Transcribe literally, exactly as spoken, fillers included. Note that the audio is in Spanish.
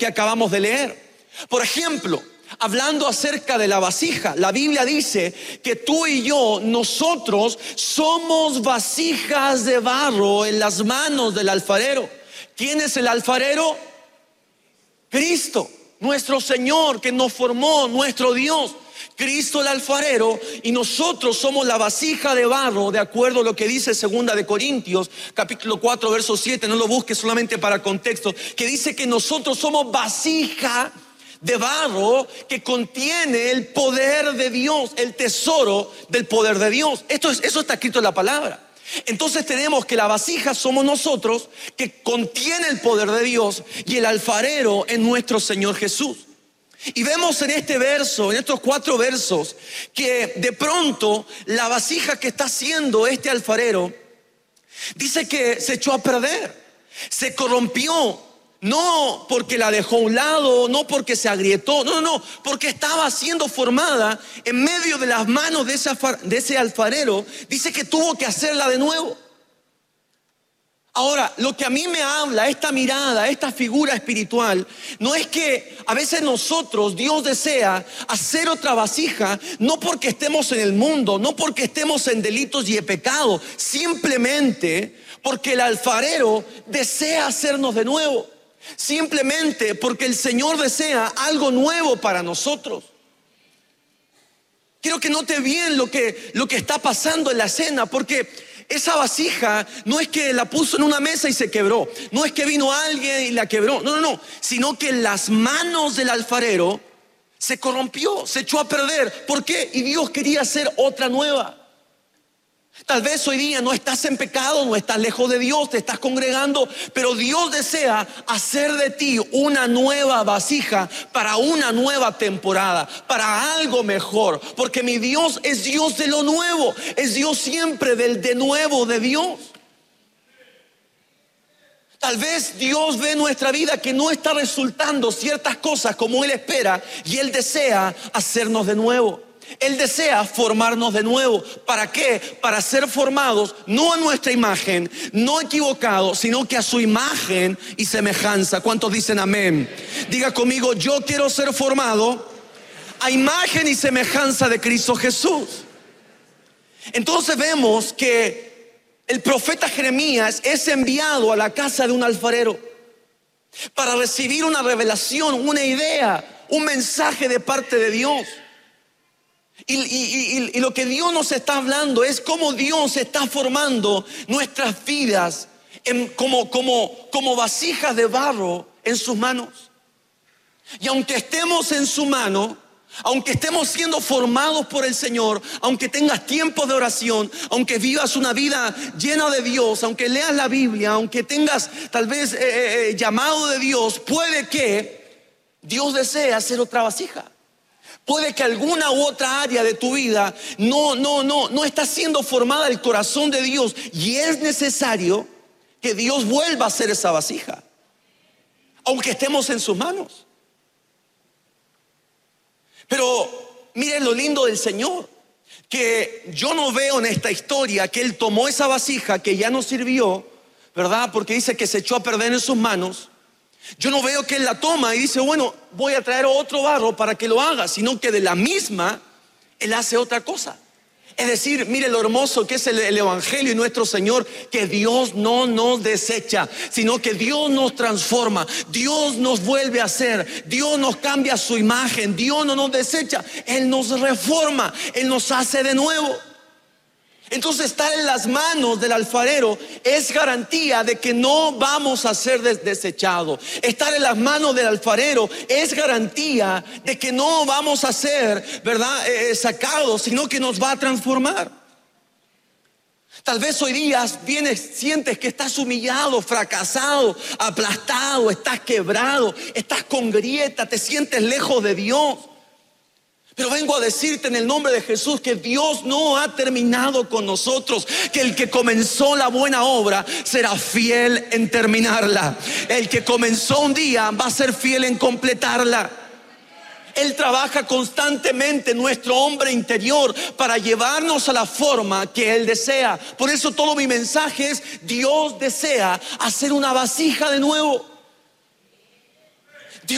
que acabamos de leer. Por ejemplo, hablando acerca de la vasija, la Biblia dice que tú y yo, nosotros somos vasijas de barro en las manos del alfarero. ¿Quién es el alfarero? Cristo, nuestro Señor, que nos formó, nuestro Dios. Cristo el alfarero, y nosotros somos la vasija de barro, de acuerdo a lo que dice segunda de Corintios, capítulo cuatro, verso siete. No lo busques, solamente para contexto, que dice que nosotros somos vasija de barro que contiene el poder de Dios, el tesoro del poder de Dios. Esto es, eso está escrito en la palabra. Entonces tenemos que la vasija somos nosotros, que contiene el poder de Dios, y el alfarero es nuestro Señor Jesús. Y vemos en este verso, en estos cuatro versos, que de pronto la vasija que está haciendo este alfarero dice que se echó a perder, se corrompió. No porque la dejó a un lado, no porque se agrietó, no, no, no, porque estaba siendo formada en medio de las manos de ese, de ese alfarero. Dice que tuvo que hacerla de nuevo. Ahora, lo que a mí me habla, esta mirada, esta figura espiritual, no es que a veces nosotros, Dios desea hacer otra vasija, no porque estemos en el mundo, no porque estemos en delitos y en pecado, simplemente porque el alfarero desea hacernos de nuevo. Simplemente porque el Señor desea algo nuevo para nosotros. Quiero que note bien lo que, lo que está pasando en la escena, porque esa vasija no es que la puso en una mesa y se quebró, no es que vino alguien y la quebró, no, no, no, sino que en las manos del alfarero se corrompió, se echó a perder. ¿Por qué? Y Dios quería hacer otra nueva. Tal vez hoy día no estás en pecado, no estás lejos de Dios, te estás congregando, pero Dios desea hacer de ti una nueva vasija para una nueva temporada, para algo mejor, porque mi Dios es Dios de lo nuevo, es Dios siempre del de nuevo de Dios. Tal vez Dios ve en nuestra vida que no está resultando ciertas cosas como Él espera, y Él desea hacernos de nuevo. Él desea formarnos de nuevo. ¿Para qué? Para ser formados no a nuestra imagen, no equivocados, sino que a su imagen y semejanza. ¿Cuántos dicen amén? Diga conmigo: yo quiero ser formado a imagen y semejanza de Cristo Jesús. Entonces vemos que el profeta Jeremías es enviado a la casa de un alfarero para recibir una revelación, una idea, un mensaje de parte de Dios. Y, y, y, y lo que Dios nos está hablando es cómo Dios está formando nuestras vidas en, como, como, como vasijas de barro en sus manos. Y aunque estemos en su mano, aunque estemos siendo formados por el Señor, aunque tengas tiempos de oración, aunque vivas una vida llena de Dios, aunque leas la Biblia, aunque tengas tal vez eh, eh, llamado de Dios, puede que Dios desee hacer otra vasija. Puede que alguna u otra área de tu vida no, no, no, no está siendo formada el corazón de Dios, y es necesario que Dios vuelva a hacer esa vasija, aunque estemos en sus manos. Pero miren lo lindo del Señor, que yo no veo en esta historia que Él tomó esa vasija que ya no sirvió, ¿verdad? Porque dice que se echó a perder en sus manos. Yo no veo que Él la toma y dice: bueno, voy a traer otro barro para que lo haga, sino que de la misma Él hace otra cosa. Es decir, mire lo hermoso que es el, el Evangelio y nuestro Señor, que Dios no nos desecha, sino que Dios nos transforma, Dios nos vuelve a hacer, Dios nos cambia su imagen, Dios no nos desecha, Él nos reforma, Él nos hace de nuevo. Entonces, estar en las manos del alfarero es garantía de que no vamos a ser desechados. Estar en las manos del alfarero es garantía de que no vamos a ser, ¿verdad?, eh, sacados, sino que nos va a transformar. Tal vez hoy día vienes, sientes que estás humillado, fracasado, aplastado, estás quebrado, estás con grieta, te sientes lejos de Dios. Pero vengo a decirte en el nombre de Jesús que Dios no ha terminado con nosotros, que el que comenzó la buena obra será fiel en terminarla. El que comenzó un día va a ser fiel en completarla. Él trabaja constantemente en nuestro hombre interior para llevarnos a la forma que Él desea. Por eso todo mi mensaje es: Dios desea hacer una vasija de nuevo.